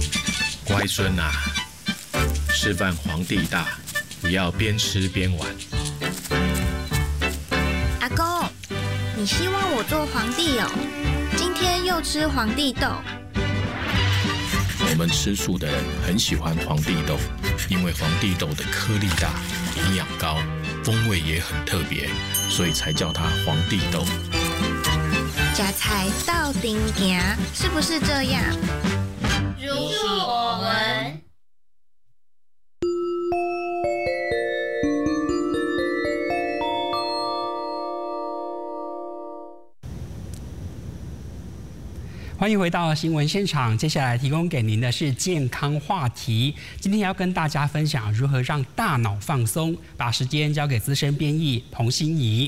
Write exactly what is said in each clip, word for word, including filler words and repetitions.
乖孙啊，示范皇帝大，不要边吃边玩。 阿公，你希望我做皇帝哦？今天又吃皇帝豆。 我们吃素的人很喜欢皇帝豆，因为皇帝豆的颗粒大、营养高、风味也很特别，所以才叫它皇帝豆。 加菜到顶行，是不是这样？ 如数我闻。 欢迎回到新闻现场，接下来提供给您的是健康话题。今天要跟大家分享如何让大脑放松，把时间交给资深编译彭欣怡。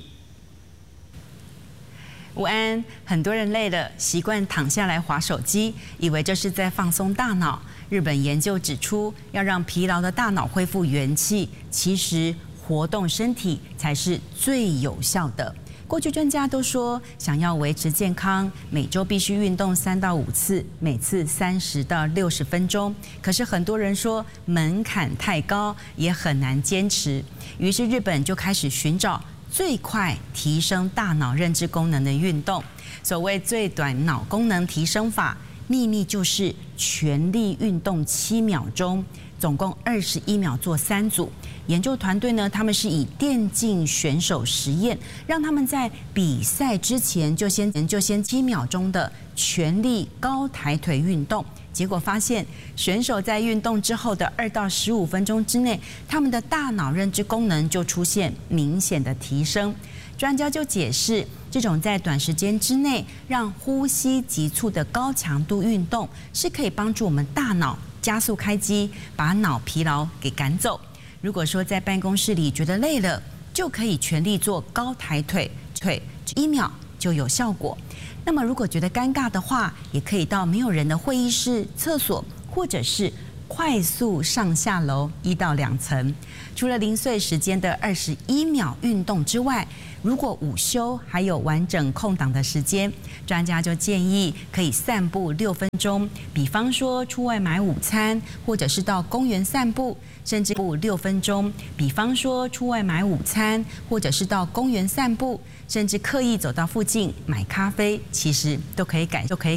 午安，很多人累了，习惯躺下来滑手机，以为这是在放松大脑。日本研究指出，要让疲劳的大脑恢复元气，其实活动身体才是最有效的。过去专家都说，想要维持健康，每周必须运动三到五次，每次三十到六十分钟。可是很多人说门槛太高，也很难坚持。于是日本就开始寻找最快提升大脑认知功能的运动。所谓最短脑功能提升法，秘密就是全力运动七秒钟，总共二十一秒做三组。研究团队呢，他们是以电竞选手实验，让他们在比赛之前就先就先七秒钟的全力高抬腿运动。结果发现，选手在运动之后的二到十五分钟之内，他们的大脑认知功能就出现明显的提升。专家就解释，这种在短时间之内让呼吸急促的高强度运动，是可以帮助我们大脑加速开机，把脑疲劳给赶走。如果说在办公室里觉得累了，就可以全力做高抬腿，腿一秒就有效果。那么如果觉得尴尬的话，也可以到没有人的会议室、厕所，或者是快速上下楼一到两层。除了零碎时间的二十一秒运动之外，如果午休还有完整空档的时间，专家就建议可以散步六分钟，比方说出外买午餐，或者是到公园散步，甚至步六分钟，比方说出外买午餐，或者是到公园散步，甚至刻意走到附近买咖啡，其实都可以改，都可以